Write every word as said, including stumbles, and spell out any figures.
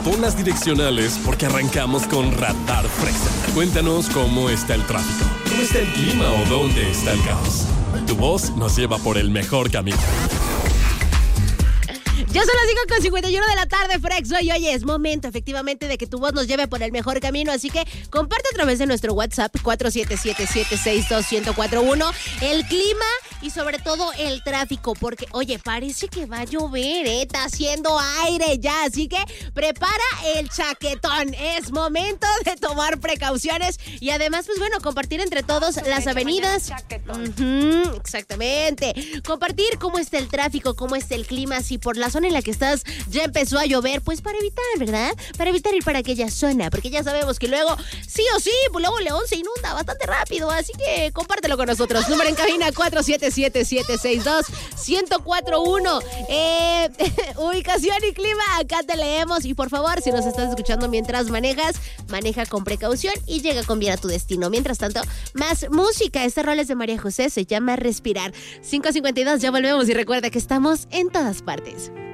pon las direccionales porque arrancamos con Radar Fresa. Cuéntanos cómo está el tráfico, cómo está el clima o dónde está el caos. Tu voz nos lleva por el mejor camino. Ya son las cinco con cincuenta y uno de la tarde, Frex. Hoy, oye, es momento efectivamente de que tu voz nos lleve por el mejor camino. Así que comparte a través de nuestro WhatsApp cuatro siete siete, siete seis dos, uno cero cuatro uno el clima y sobre todo el tráfico. Porque, oye, parece que va a llover, ¿eh? Está haciendo aire ya. Así que prepara el chaquetón. Es momento de tomar precauciones y además, pues bueno, compartir entre todos las avenidas. Uh-huh, exactamente. Compartir cómo está el tráfico, cómo está el clima, si por la zona en la que estás ya empezó a llover, pues para evitar, ¿verdad? Para evitar ir para aquella zona, porque ya sabemos que luego, sí o sí, pues luego León se inunda bastante rápido, así que compártelo con nosotros. Número en cabina cuatro siete siete, siete seis dos, uno cero cuatro uno. Eh, ubicación y clima, acá te leemos. Y por favor, si nos estás escuchando mientras manejas, maneja con precaución y llega con bien a tu destino. Mientras tanto, más música. Este rol es de María José, se llama Respirar. cinco cincuenta y dos, ya volvemos y recuerda que estamos en todas partes.